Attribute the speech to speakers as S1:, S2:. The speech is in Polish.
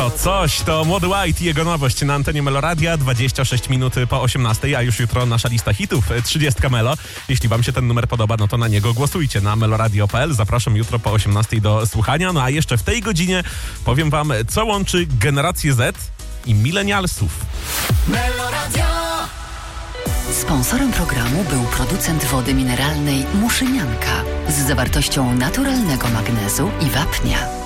S1: No coś, to Młody White i jego nowość na antenie Meloradia, 26 minut po 18, a już jutro nasza lista hitów, 30 Melo. Jeśli wam się ten numer podoba, no to na niego głosujcie na meloradio.pl. Zapraszam jutro po 18 do słuchania. No a jeszcze w tej godzinie powiem wam, co łączy generację Z i milenialsów.
S2: Meloradio. Sponsorem programu był producent wody mineralnej Muszynianka z zawartością naturalnego magnezu i wapnia.